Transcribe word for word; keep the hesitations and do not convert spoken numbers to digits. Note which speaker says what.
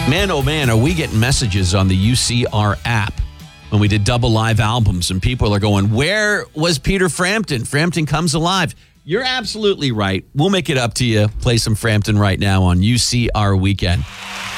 Speaker 1: Man, oh man, are we getting messages on the U C R app when we did double live albums, and people are going, where was Peter Frampton? Frampton Comes Alive. You're absolutely right. We'll make it up to you. Play some Frampton right now on U C R Weekend.